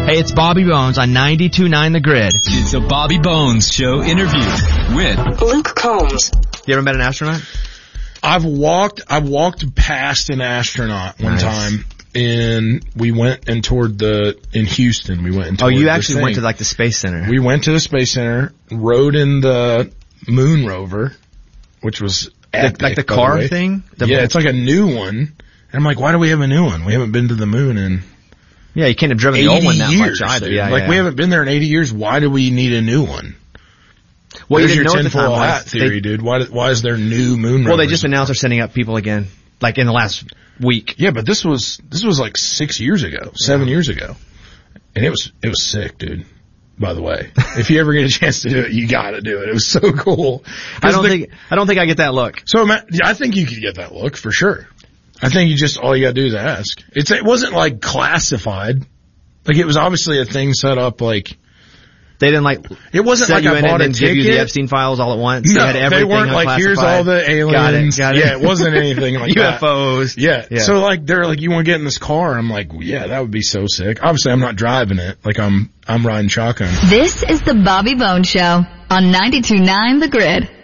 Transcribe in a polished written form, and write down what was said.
Hey, it's Bobby Bones on 92.9 The Grid. It's a Bobby Bones Show interview with Luke Combs. You ever met an astronaut? I've walked past an astronaut one time, and we went and toured in Houston. We went and toured you actually went to like the Space Center. We went to the Space Center, rode in the moon rover, which was epic, like the car thing? It's like a new one. And I'm like, why do we have a new one? We haven't been to the moon in you can't have driven the old one that much either. Dude. We haven't been there in 80 years. Why do we need a new one? Well, There's you didn't your know at the time tinfoil hat theory, dude. Why is there new moon rovers? Well, they just announced they're sending up people again, like in the last week. Yeah, but this was like 7 years ago. And it was sick, dude. By the way, if you ever get a chance to do it, you gotta do it. It was so cool. I don't think I get that look. So I think you could get that look for sure. I think all you gotta do is ask. It wasn't like classified. Like it was obviously a thing set up like. They didn't it wasn't like I bought a ticket. Give you the Epstein files all at once. No, they weren't like, here's all the aliens. Got it. Yeah, it wasn't anything like UFOs. That. Yeah. So like, they're like, you want to get in this car? I'm like, yeah, that would be so sick. Obviously I'm not driving it. Like I'm riding shotgun. This is the Bobby Bones Show on 92.9 The Grid.